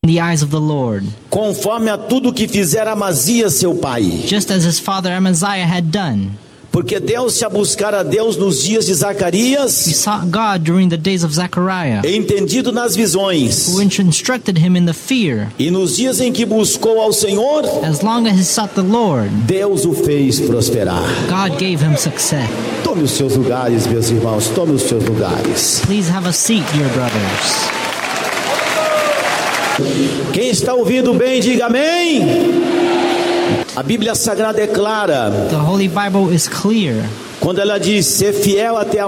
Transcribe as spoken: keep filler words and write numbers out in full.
the eyes of the Lord, conforme a tudo que fizera Amazias seu pai. just as his father Amaziah had done. Porque deu-se a buscar a Deus nos dias de He Zacarias, sought God during the days of Zechariah, entendido nas visões, who instructed him in the fear. e nos dias em que buscou ao Senhor, As long as he sought the Lord, Deus o fez prosperar. God gave him success. Tome os seus lugares, meus irmãos, tome os seus lugares. Please have a seat, dear brothers. Quem está ouvindo bem, diga amém. A Bíblia Sagrada é clara The Holy Bible is clear quando ela diz: ser fiel até a